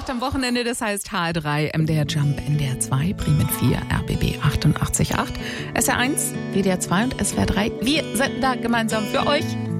8 am Wochenende, das heißt HR3, MDR Jump, NDR 2, Bremen 4, RBB 88.8, SR1, WDR 2 und SWR 3. Wir sind da gemeinsam für euch.